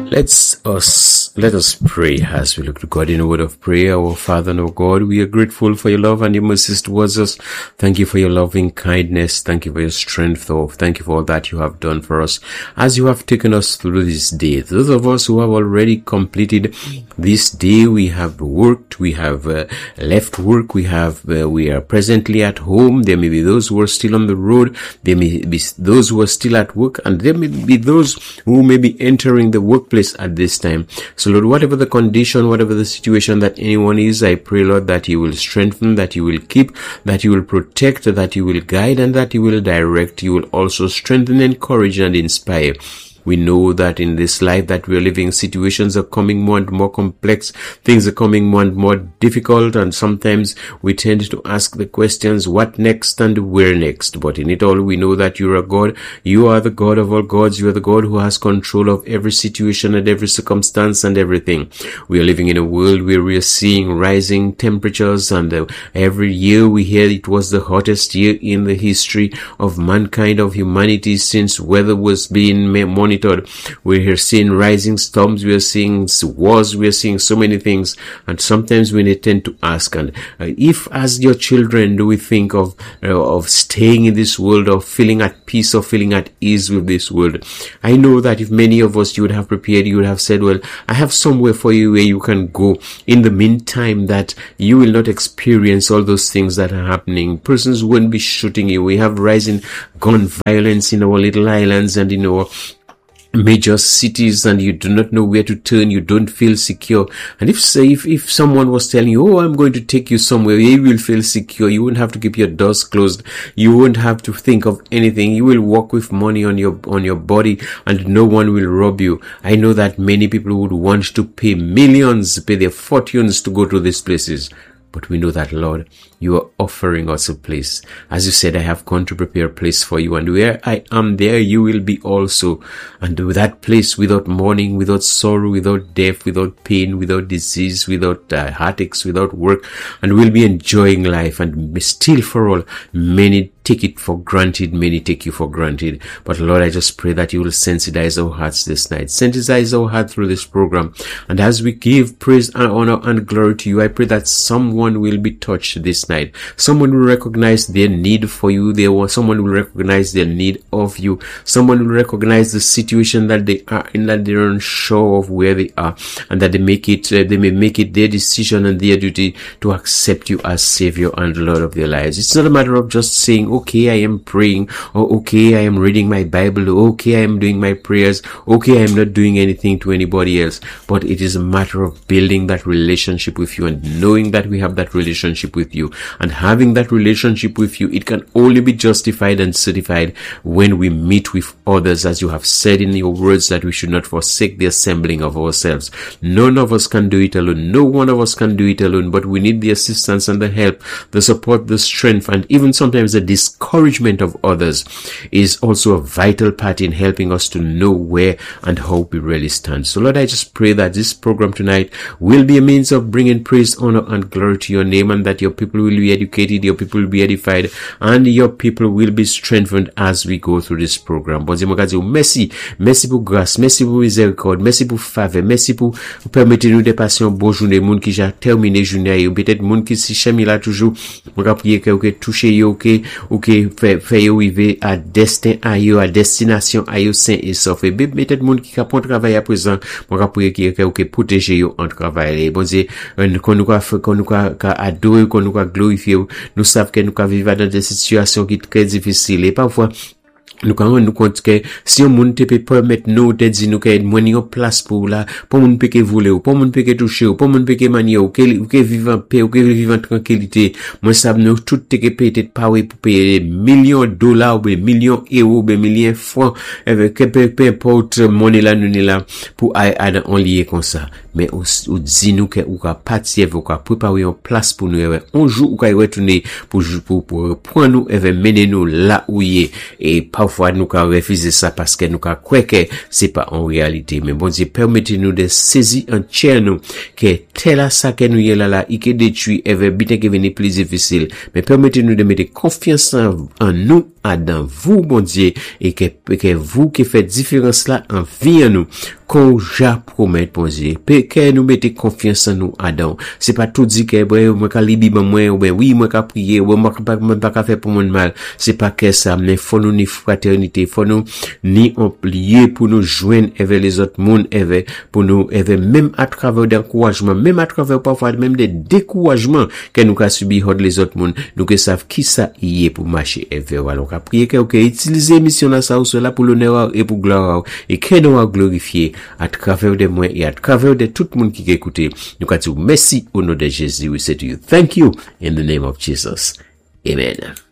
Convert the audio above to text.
Let us pray as we look to God in a word of prayer. Our Father and our God, we are grateful for your love and your mercies towards us. Thank you for your loving kindness. Thank you for your strength. Thank you for all that you have done for us as you have taken us through this day. Those of us who have already completed this day, we have worked, we have left work, we are presently at home. There may be those who are still on the road. There may be those who are still at work, and there may be those who may be entering the workplace at this time. So Lord, whatever the condition, whatever the situation that anyone is, I pray, Lord, that you will strengthen, that you will keep, that you will protect, that you will guide, and that you will direct. You will also strengthen, encourage, and inspire. We know that in this life that we are living, situations are coming more and more complex. Things are coming more and more difficult, and sometimes we tend to ask the questions, what next and where next? But in it all, we know that you are God. You are the God of all gods. You are the God who has control of every situation and every circumstance and everything. We are living in a world where we are seeing rising temperatures, and every year we hear it was the hottest year in the history of mankind, of humanity, since weather was being monitored. We are seeing rising storms, we are seeing wars, we are seeing so many things, and sometimes we tend to ask, and if as your children do we think of staying in this world, or feeling at peace, or feeling at ease with this world? I know that if many of us, you would have prepared, you would have said, well, I have somewhere for you where you can go in the meantime, that you will not experience all those things that are happening. Persons won't be shooting you. We have rising gun violence in our little islands and in our major cities, and you do not know where to turn. You don't feel secure. And if someone was telling you, oh, I'm going to take you somewhere, you will feel secure. You won't have to keep your doors closed. You won't have to think of anything. You will walk with money on your body, and no one will rob you. I know that many people would want to pay millions, pay their fortunes to go to these places. But we know that, Lord, you are offering us a place. As you said, I have come to prepare a place for you, and where I am, there you will be also. And with that place, without mourning, without sorrow, without death, without pain, without disease, without heartaches, without work, and we'll be enjoying life. And still for all, many take it for granted, many take you for granted. But Lord, I just pray that you will sensitize our hearts this night. Sensitize our heart through this program. And as we give praise and honor and glory to you, I pray that someone will be touched this night. Someone will recognize their need for you. Someone will recognize their need of you. Someone will recognize the situation that they are in, that they're unsure of where they are, and that they may make it their decision and their duty to accept you as Savior and Lord of their lives. It's not a matter of just saying, okay, I am praying, or okay, I am reading my Bible, or okay, I am doing my prayers, okay, I am not doing anything to anybody else. But it is a matter of building that relationship with you, and knowing that we have that relationship with you, and having that relationship with you. It can only be justified and certified when we meet with others, as you have said in your words, that we should not forsake the assembling of ourselves. None of us can do it alone. No one of us can do it alone, but we need the assistance and the help, the support, the strength, and even sometimes the discouragement of others is also a vital part in helping us to know where and how we really stand. So Lord, I just pray that this program tonight will be a means of bringing praise, honor, and glory to your name, and that your people will be educated, your people will be edified, and your people will be strengthened as we go through this program. Bon Dieu, merci pour grâce, merci pour miséricorde, merci pour faveur, merci pour permettre nous de passer une bonne journée, moun qui j'ai terminé journée, peut-être moun qui si chami là toujours, on va prier que toucher yo, que fait yo arriver à destin à yo, à destination à yo sain et sauf. Et peut-être moun qui capon travail à présent, on va prier que protéger yo en travail. Bon Dieu, qu'on nous adorer, qu'on nous glorifier, nous savons que nous vivons dans des situations qui sont très difficiles, et parfois nous quand nous compte que si on monde peut permettre nous de dire nous que moins une place pour là, pour monde peut que voler ou pour monde peut que toucher ou pour monde peut que manier ou que vivre en paix ou que vivre en tranquillité, moi ça nous tout que peut-être pas pour payer millions de dollars ou millions d'euros ou millions de francs avec peu importe monnaie là nous là pour aller en lié comme ça. Mais ou dit nous que ou partir ou préparer une place pour nous un jour ou retourner pour prendre nous et mener nous là où il est. Et parfois nous avons refusé ça parce que nous avons cru que c'est pas en réalité. Mais bon Dieu, permettez-nous de saisir entière nous que tel à ça que nous y est là et que détruit et bien que venir plus difficile. Mais permettez-nous de mettre confiance en nous Adam, vous, bon Dieu, et que vous qui faites différence là en vie en nous, qu'on ja promet, bon Dieu, que nous mettez confiance en nous, Adam. C'est pas tout dit que, moi, qu'à libi, moi, ou ben, oui, moi, qu'à prier, ou moi, pas faire pour mon mal. C'est pas que ça, mais faut nous ni fraternité, faut nous ni lier pour nous joindre avec les autres mondes, pour nous, même à travers d'encouragement, même à travers parfois, même des découragements que nous avons subi les autres mondes, nous que savent qui ça y est pour marcher, alors, qu'à prier que, utiliser mission là, ça ou cela pour l'honneur et pour gloire, et que nous avons glorifié à travers de moi et à travers de tout le monde qui écoute. Nous avons dit merci au nom de Jésus. We say to you, thank you in the name of Jesus. Amen.